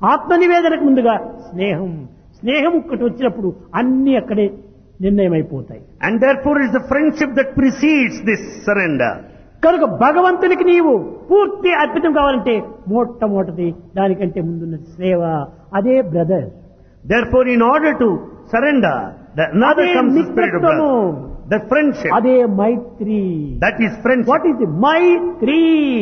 ఆత్మనివేదనకు ముందుగా స్నేహం. స్నేహం ఒక్కటి వచ్చినప్పుడు అన్ని అక్కడే నిర్ణయం అయిపోతాయి. And therefore it is the friendship that precedes this surrender. కనుక భగవంతునికి నీవు పూర్తి అర్పితం కావాలంటే మొట్టమొదటిది దానికంటే ముందున్నది సేవ. అదే brother. Therefore in order to surrender, another అదే comes the spirit of మిత్రత్వము. brother. The friendship. అదే మైత్రి. That is friendship. What is Mythri?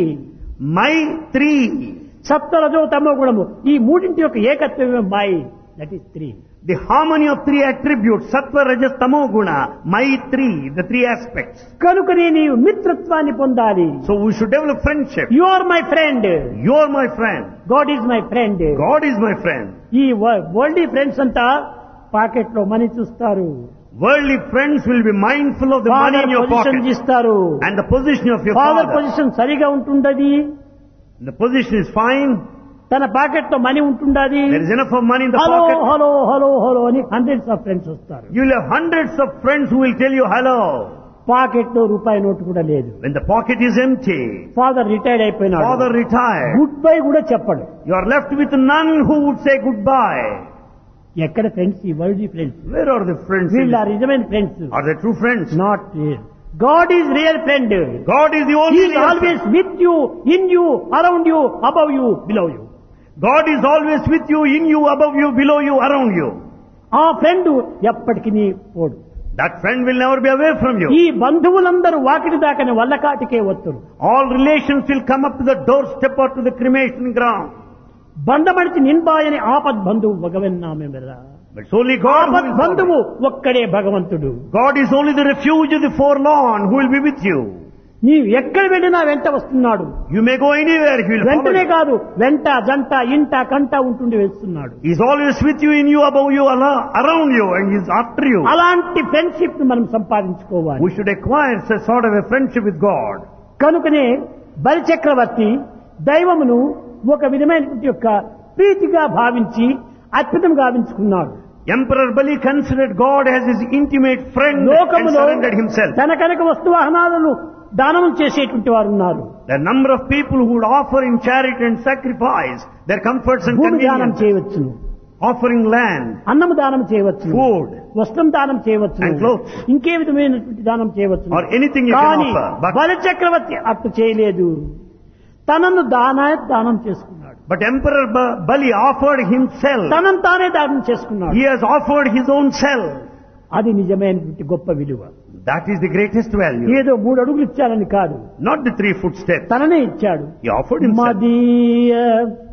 Maitri. సత్వ రజో తమో గుణము ఈ మూడింటి యొక్క ఏకత్వమే my. That is three. The harmony of three attributes, sattva, rajas, tamo guna, Maitri, the three aspects. కనుకనే నీవు మిత్రత్వాన్ని పొందాలి. So we should develop friendship. You are my friend. You are my friend. God is my friend. God is my friend. ఈ world friends అంతా pocket లో money చూస్తారు. Worldly friends will be mindful of the money in your position pocket ఇస్తారు. and the position of your father father. Position సరిగా ఉంటుండది. The position is fine. తన pocket లో money ఉంటుండది. There is enough of money in the hello pocket. Hello hello hello అని hundreds of friends వస్తారు. You will have hundreds of friends who will tell you hello. Pocket లో రూపాయి note కూడా లేదు. When the pocket is empty, father retired అయిపోయినాడు. father retired. Good bye కూడా చెప్పడు. You are left with none who would say goodbye. ఎక్కడ friends? ఈ world friends. Where are the friends? వీళ్ళ నిజమైన friends. Are they true friends? Not real. God is real friend. God is the he only is real always friend. With you, in you, around you, above you, below you. God is always with you, in you, above you, below you, around you. ఆ friend ఎప్పటికీ పోడు. That friend will never be away from you. ఈ బంధువులందరూ Vakiti దాకని వల్లకాటికే వస్తురు. All relations will come up to the doorstep or to the cremation ground. బంధమడిచి నిన్బాయని ఆపద్ బంధువు భగవన్నామే మెరా. But it's only God who ఆపద్ will బంధువు follow. ఒక్కడే భగవంతుడు. God is only the refuge of the forlorn who will be with you. నీవు ఎక్కడ వెళ్ళినా వెంట వస్తున్నాడు. You may go anywhere, he will follow వెంటనే you. కాదు, వెంట జంట ఇంట కంట ఉంటుండి వేస్తున్నాడు. He is always with you, in you, above you, around you, and he is after you. అలాంటి ఫ్రెండ్షిప్ ను మనం సంపాదించుకోవాలి. We should acquire such sort of a friendship with God. కనుకనే బలిచక్రవర్తి దైవమును ఒక విధమైనటువంటి యొక్క ప్రీతిగా భావించి అద్భుతం గావించుకున్నాడు. Emperor Bali considered God as his intimate friend and లోకములో surrendered himself. తన కనుక వస్తువాహనాలను దానం చేసేటువంటి వారు ఉన్నారు. The number of people who would offer in charity and sacrifice their comforts and భూమి దానం conveniences, చేయవచ్చును, offering land, అన్నము దానం చేయవచ్చును, food, వస్త్రం దానం చేయవచ్చును, and clothes, ఇంకే విధమైనటువంటి దానం చేయవచ్చును. or anything you can కానీ offer. But బలిచక్రవర్తి అట్టు చేయలేదు. తనను దానం చేసుకున్నాడు. But Emperor Bali offered himself. తనను తానే దానం చేసుకున్నాడు. He has offered his own self. అది నిజమైనటువంటి గొప్ప విలువ. That is the greatest value. ఏదో 3 అడుగులు ఇచ్చాడని కాదు, Not the 3 footsteps. తననే ఇచ్చాడు. He offered himself. మదీయ